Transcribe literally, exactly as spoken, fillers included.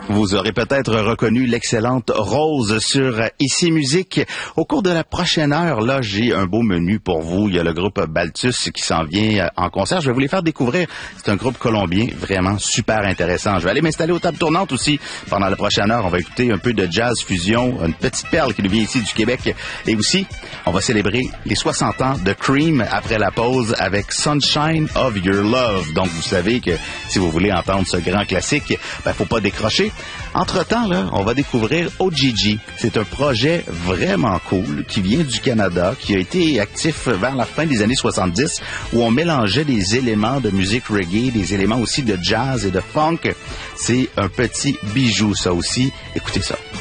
Vous aurez peut-être reconnu l'excellente Rose sur Ici Musique. Au cours de la prochaine heure, là, j'ai un beau menu pour vous. Il y a le groupe Balthus qui s'en vient en concert. Je vais vous les faire découvrir. C'est un groupe colombien vraiment super intéressant. Je vais aller m'installer aux tables tournantes aussi. Pendant la prochaine heure, on va écouter un peu de jazz fusion, une petite perle qui nous vient ici du Québec. Et aussi, on va célébrer les soixante ans de Cream après la pause avec Sunshine of Your Love. Donc, vous savez que si vous voulez entendre ce grand classique, ben, faut pas décrocher. Entre-temps, là, on va découvrir O G G. C'est un projet vraiment cool qui vient du Canada, qui a été actif vers la fin des années soixante-dix, où on mélangeait des éléments de musique reggae, des éléments aussi de jazz et de funk. C'est un petit bijou, ça aussi. Écoutez ça.